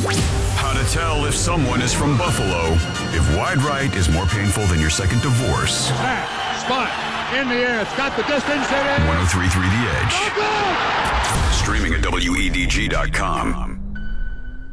How to tell if someone is from Buffalo. If wide right is more painful than your second divorce. Spot in the air. It's got the distance. 103.3 The Edge. Streaming at WEDG.com.